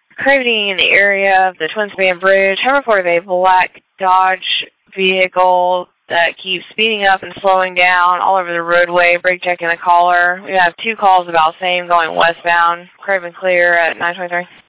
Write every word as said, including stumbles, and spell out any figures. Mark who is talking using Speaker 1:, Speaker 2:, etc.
Speaker 1: Cravening in the area of the Twin Span Bridge. Have reported a black Dodge vehicle that keeps speeding up and slowing down all over the roadway, brake checking the caller. We have two calls about same going westbound. Craven clear at nine twenty-three.